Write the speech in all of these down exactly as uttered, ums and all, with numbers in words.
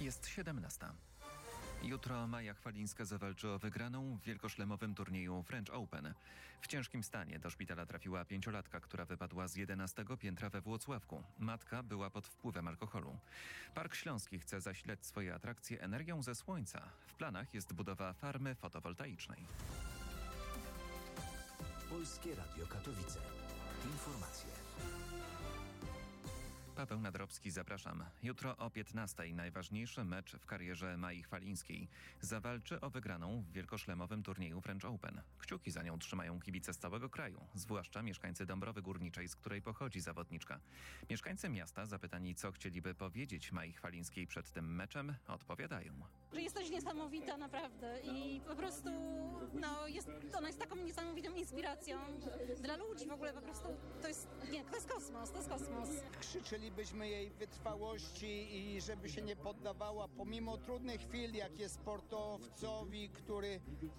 Jest siedemnasta. Jutro Maja Chwalińska zawalczy o wygraną w wielkoszlemowym turnieju French Open. W ciężkim stanie do szpitala trafiła pięciolatka, która wypadła z jedenastego piętra we Włocławku. Matka była pod wpływem alkoholu. Park Śląski chce zasilać swoje atrakcje energią ze słońca. W planach jest budowa farmy fotowoltaicznej. Polskie Radio Katowice. Informacje. Paweł Nadrobski, zapraszam. Jutro o piętnastej najważniejszy mecz w karierze Mai Chwalińskiej. Zawalczy o wygraną w wielkoszlemowym turnieju French Open. Kciuki za nią trzymają kibice z całego kraju, zwłaszcza mieszkańcy Dąbrowy Górniczej, z której pochodzi zawodniczka. Mieszkańcy miasta, zapytani, co chcieliby powiedzieć Mai Chwalińskiej przed tym meczem, odpowiadają. Że jest coś niesamowita naprawdę i po prostu no, jest, ona jest taką niesamowitą inspiracją dla ludzi w ogóle, po prostu to jest, nie, to jest kosmos, to jest kosmos. Życzylibyśmy jej wytrwałości i żeby się nie poddawała pomimo trudnych chwil, jakie sportowcowi, który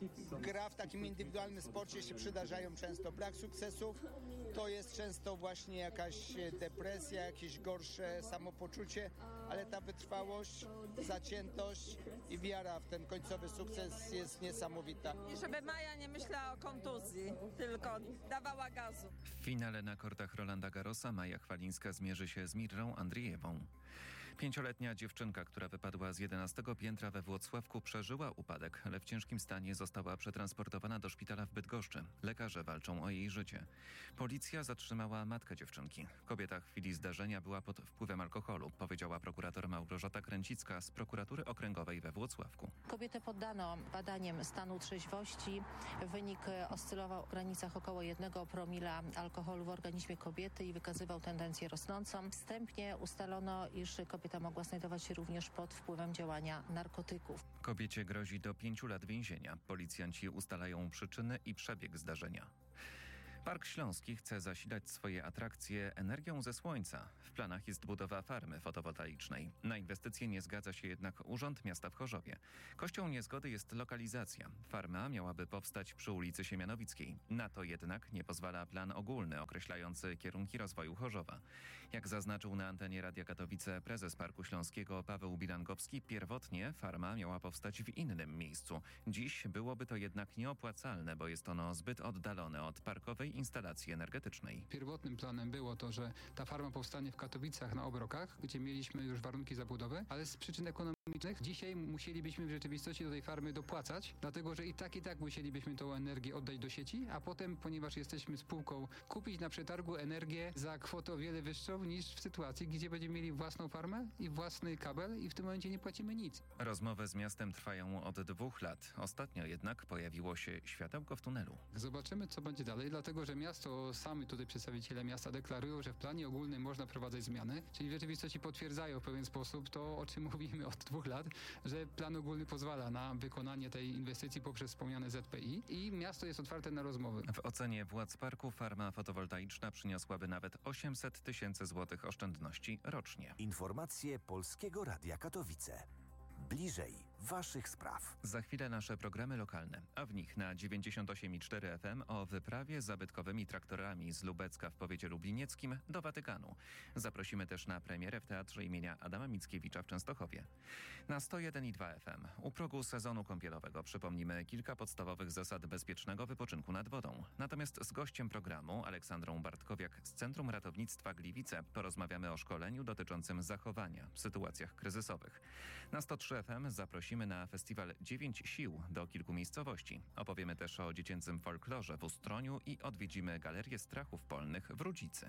gra w takim indywidualnym sporcie, się przydarzają często brak sukcesów. To jest często właśnie jakaś depresja, jakieś gorsze samopoczucie, ale ta wytrwałość, zaciętość i wiara w ten końcowy sukces jest niesamowita. I żeby Maja nie myślała o kontuzji, tylko dawała gazu. W finale na kortach Rolanda Garrosa Maja Chwalińska zmierzy się z Mirrą Andrijewą. Pięcioletnia dziewczynka, która wypadła z jedenastego piętra we Włocławku, przeżyła upadek, ale w ciężkim stanie została przetransportowana do szpitala w Bydgoszczy. Lekarze walczą o jej życie. Policja zatrzymała matkę dziewczynki. Kobieta w chwili zdarzenia była pod wpływem alkoholu, powiedziała prokurator Małgorzata Kręcicka z prokuratury okręgowej we Włocławku. Kobietę poddano badaniem stanu trzeźwości. Wynik oscylował w granicach około jednego promila alkoholu w organizmie kobiety i wykazywał tendencję rosnącą. Wstępnie ustalono, iż kobieta mogła znajdować się również pod wpływem działania narkotyków. Kobiecie grozi do pięciu lat więzienia. Policjanci ustalają przyczyny i przebieg zdarzenia. Park Śląski chce zasilać swoje atrakcje energią ze słońca. W planach jest budowa farmy fotowoltaicznej. Na inwestycje nie zgadza się jednak Urząd Miasta w Chorzowie. Kością niezgody jest lokalizacja. Farma miałaby powstać przy ulicy Siemianowickiej. Na to jednak nie pozwala plan ogólny określający kierunki rozwoju Chorzowa. Jak zaznaczył na antenie Radia Katowice prezes Parku Śląskiego Paweł Bilangowski, pierwotnie farma miała powstać w innym miejscu. Dziś byłoby to jednak nieopłacalne, bo jest ono zbyt oddalone od parkowej instalacji energetycznej. Pierwotnym planem było to, że ta farma powstanie w Katowicach na Obrokach, gdzie mieliśmy już warunki zabudowy, ale z przyczyn ekonomicznych dzisiaj musielibyśmy w rzeczywistości do tej farmy dopłacać, dlatego że i tak i tak musielibyśmy tą energię oddać do sieci, a potem, ponieważ jesteśmy spółką, kupić na przetargu energię za kwotę o wiele wyższą niż w sytuacji, gdzie będziemy mieli własną farmę i własny kabel i w tym momencie nie płacimy nic. Rozmowy z miastem trwają od dwóch lat. Ostatnio jednak pojawiło się światełko w tunelu. Zobaczymy, co będzie dalej, dlatego że miasto, sami tutaj przedstawiciele miasta deklarują, że w planie ogólnym można wprowadzać zmiany, czyli w rzeczywistości potwierdzają w pewien sposób to, o czym mówimy od dwóch lat, że plan ogólny pozwala na wykonanie tej inwestycji poprzez wspomniane Z P I i miasto jest otwarte na rozmowy. W ocenie władz parku farma fotowoltaiczna przyniosłaby nawet osiemset tysięcy złotych oszczędności rocznie. Informacje Polskiego Radia Katowice. Bliżej waszych spraw. Za chwilę nasze programy lokalne, a w nich na dziewięćdziesiąt osiem i cztery F M o wyprawie zabytkowymi traktorami z Lubecka w powiecie lublinieckim do Watykanu. Zaprosimy też na premierę w Teatrze imienia Adama Mickiewicza w Częstochowie. Na sto jeden i dwa F M u progu sezonu kąpielowego przypomnimy kilka podstawowych zasad bezpiecznego wypoczynku nad wodą. Natomiast z gościem programu, Aleksandrą Bartkowiak z Centrum Ratownictwa Gliwice, porozmawiamy o szkoleniu dotyczącym zachowania w sytuacjach kryzysowych. Na sto trzy F M zaprosimy na festiwal Dziewięć Sił do kilku miejscowości. Opowiemy też o dziecięcym folklorze w Ustroniu i odwiedzimy Galerię Strachów Polnych w Rudzicy.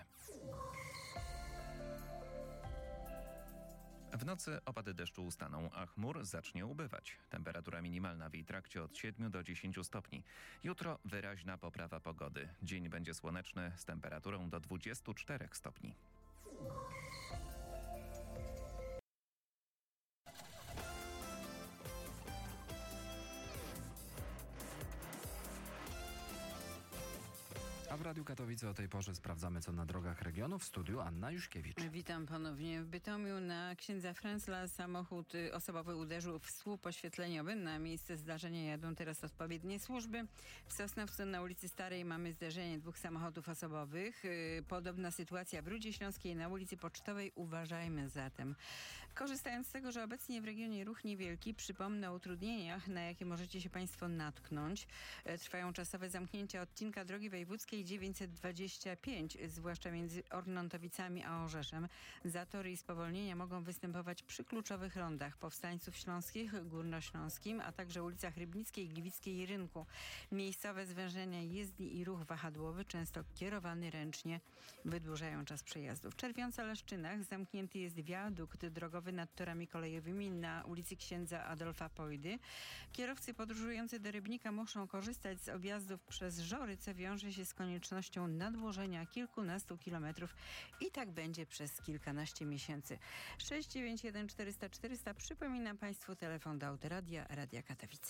W nocy opady deszczu ustaną, a chmur zacznie ubywać. Temperatura minimalna w jej trakcie od siedmiu do dziesięciu stopni. Jutro wyraźna poprawa pogody. Dzień będzie słoneczny z temperaturą do dwudziestu czterech stopni. A w Radiu Katowice o tej porze sprawdzamy, co na drogach regionu. W studiu Anna Juszkiewicz. Witam ponownie. W Bytomiu na księdza Frędzla samochód osobowy uderzył w słup oświetleniowy. Na miejsce zdarzenia jadą teraz odpowiednie służby. W Sosnowcu na ulicy Starej mamy zderzenie dwóch samochodów osobowych. Podobna sytuacja w Rudzie Śląskiej na ulicy Pocztowej. Uważajmy zatem. Korzystając z tego, że obecnie w regionie ruch niewielki, przypomnę o utrudnieniach, na jakie możecie się Państwo natknąć. E, Trwają czasowe zamknięcia odcinka drogi wojewódzkiej dziewięćset dwadzieścia pięć, zwłaszcza między Ornontowicami a Orzeszem. Zatory i spowolnienia mogą występować przy kluczowych rondach Powstańców Śląskich, Górnośląskim, a także ulicach Rybnickiej, Gliwickiej i Rynku. Miejscowe zwężenia jezdni i ruch wahadłowy, często kierowany ręcznie, wydłużają czas przejazdu. W Czerwionce-Leszczynach zamknięty jest wiadukt drogowy nad torami kolejowymi na ulicy Księdza Adolfa Pojdy. Kierowcy podróżujący do Rybnika muszą korzystać z objazdów przez Żory, co wiąże się z koniecznością nadłożenia kilkunastu kilometrów i tak będzie przez kilkanaście miesięcy. sześć dziewięć jeden czterysta czterysta. Przypominam Państwu telefon do Autoradia, Radia Katowice.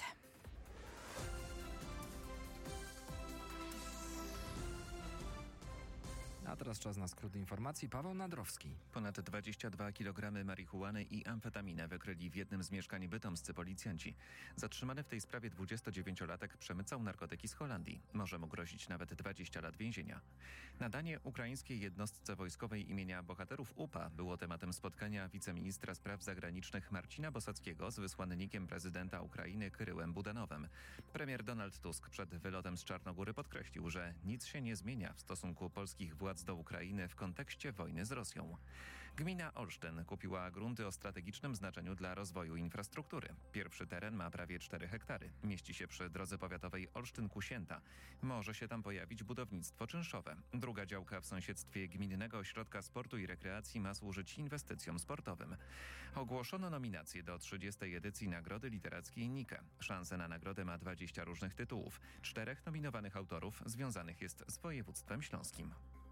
A teraz czas na skrót informacji. Paweł Nadrowski. Ponad dwadzieścia dwa kilogramy marihuany i amfetaminę wykryli w jednym z mieszkań bytomscy policjanci. Zatrzymany w tej sprawie dwudziestodziewięciolatek przemycał narkotyki z Holandii. Może mu grozić nawet dwadzieścia lat więzienia. Nadanie ukraińskiej jednostce wojskowej imienia bohaterów U P A było tematem spotkania wiceministra spraw zagranicznych Marcina Bosackiego z wysłannikiem prezydenta Ukrainy Kyryłem Budanowem. Premier Donald Tusk przed wylotem z Czarnogóry podkreślił, że nic się nie zmienia w stosunku polskich władz do Ukrainy w kontekście wojny z Rosją. Gmina Olsztyn kupiła grunty o strategicznym znaczeniu dla rozwoju infrastruktury. Pierwszy teren ma prawie cztery hektary. Mieści się przy drodze powiatowej Olsztyn-Kusięta. Może się tam pojawić budownictwo czynszowe. Druga działka w sąsiedztwie Gminnego Ośrodka Sportu i Rekreacji ma służyć inwestycjom sportowym. Ogłoszono nominacje do trzydziestej edycji Nagrody Literackiej Nike. Szansę na nagrodę ma dwadzieścia różnych tytułów. Czterech nominowanych autorów związanych jest z województwem śląskim.